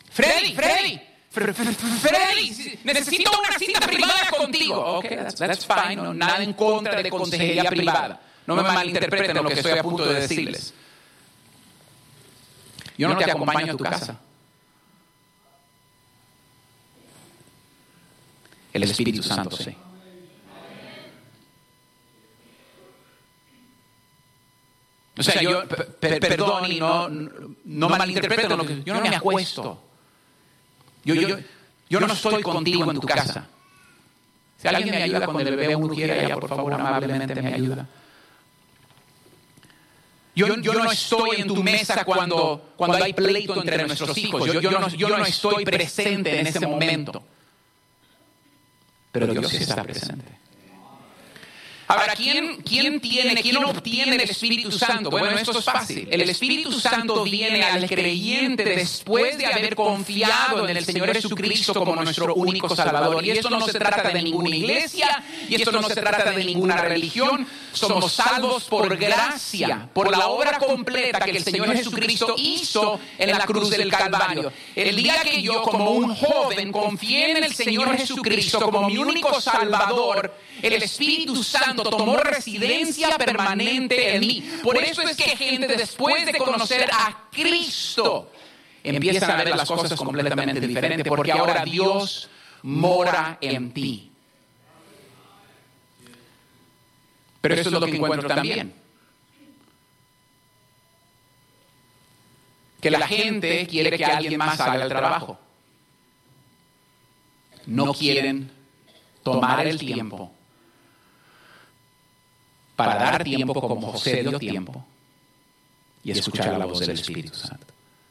Freddy, necesito una cita privada contigo. Ok, that's fine. No, nada en contra de consejería privada. No me malinterpreten lo que estoy a punto de decirles. Yo no te acompaño a tu casa. El Espíritu Santo sí. O sea, yo, perdón y no malinterpreten lo que... Yo no me acuesto. Yo no estoy contigo en tu casa. Si alguien me ayuda con el bebé o quiera, ya por favor amablemente me ayuda. Yo no estoy en tu mesa cuando hay pleito entre nuestros hijos. Yo no estoy presente en ese momento. Pero Dios sí está presente. Ahora, ¿quién obtiene el Espíritu Santo? Bueno, esto es fácil. El Espíritu Santo viene al creyente después de haber confiado en el Señor Jesucristo como nuestro único Salvador. Y esto no se trata de ninguna iglesia, y esto no se trata de ninguna religión. Somos salvos por gracia, por la obra completa que el Señor Jesucristo hizo en la cruz del Calvario. El día que yo, como un joven, confié en el Señor Jesucristo como mi único Salvador, el Espíritu Santo tomó residencia permanente en mí. Por eso es que gente, después de conocer a Cristo, empiezan a ver las cosas completamente diferentes, porque ahora Dios mora en ti. Pero eso es lo que encuentro también. Que la gente quiere que alguien más haga el trabajo. No quieren tomar el tiempo para dar tiempo como José dio tiempo y escuchar la voz del Espíritu Santo.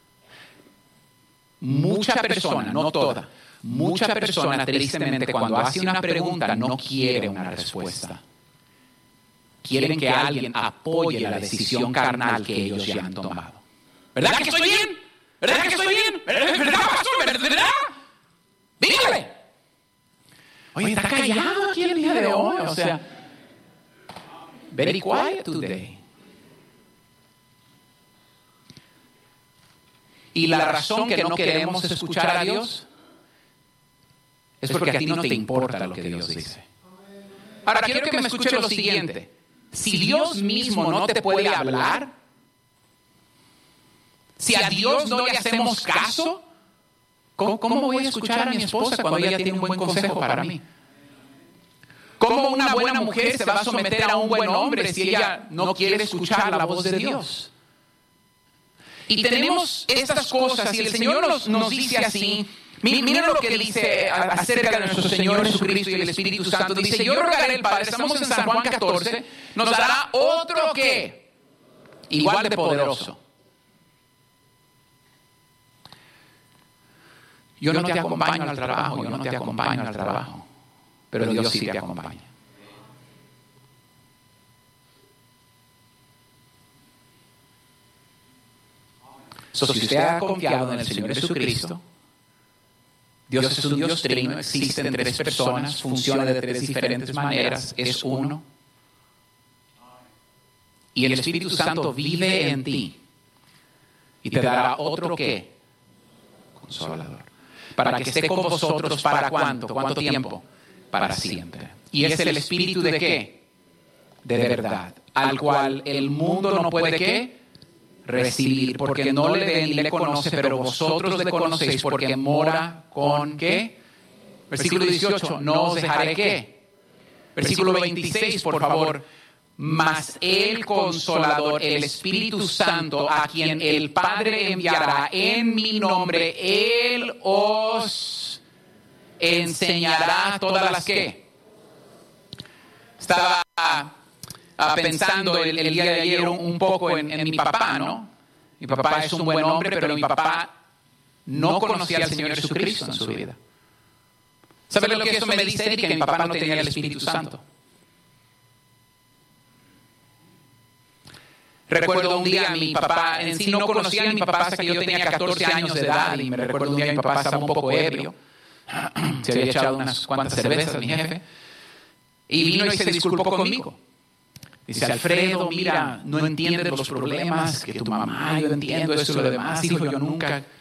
Mucha persona, no toda, mucha persona tristemente cuando hace una pregunta no quiere una respuesta. Quieren que alguien apoye la decisión carnal que ellos ya han tomado. ¿Verdad que estoy bien? ¿Verdad que estoy bien? ¿Verdad, pastor? ¿Verdad? Dígale. Oye, está callado aquí el día de hoy, o sea... Very quiet today. Y la razón que no queremos escuchar a Dios es porque a ti no te importa lo que Dios dice. Ahora, quiero que me escuche lo siguiente. Si Dios mismo no te puede hablar, si a Dios no le hacemos caso, ¿cómo voy a escuchar a mi esposa cuando ella tiene un buen consejo para mí? ¿Cómo una buena mujer se va a someter a un buen hombre si ella no quiere escuchar la voz de Dios? Y tenemos estas cosas, y el Señor nos dice así. Miren lo que dice acerca de nuestro Señor Jesucristo y el Espíritu Santo. Dice, yo rogaré al Padre, estamos en San Juan 14, nos dará otro que, igual de poderoso. Yo no te acompaño al trabajo, yo no te acompaño al trabajo. Pero Dios sí te acompaña. Si usted ha confiado en el Señor Jesucristo, Dios es un Dios trino, existen tres personas, funciona de tres diferentes maneras, es uno. Y el Espíritu Santo vive en ti y te dará otro ¿qué? Consolador. Para que esté con vosotros, ¿para cuánto? ¿Cuánto tiempo? Para siempre. ¿Y es el Espíritu de qué? De verdad, al cual el mundo no puede ¿qué? Recibir, porque no le ve ni le conoce, pero vosotros le conocéis porque mora con ¿qué? Versículo 18, no os dejaré ¿qué? Versículo 26, por favor. Mas el Consolador, el Espíritu Santo, a quien el Padre enviará en mi nombre, Él os enseñará todas las ¿qué? Estaba pensando el día de ayer un poco en mi papá, ¿no? Mi papá es un buen hombre, pero mi papá no conocía al Señor Jesucristo en su vida. ¿Sabe lo que eso me dice? Que mi papá no tenía el Espíritu Santo. Recuerdo un día a mi papá, en sí no conocía a mi papá hasta que yo tenía 14 años de edad, y me recuerdo un día a mi papá estaba un poco ebrio. Se había echado unas cuantas cervezas, mi jefe, y vino y se disculpó conmigo. Dice, Alfredo, mira, no entiendes los problemas que tu mamá, yo entiendo esto y lo demás, hijo, yo nunca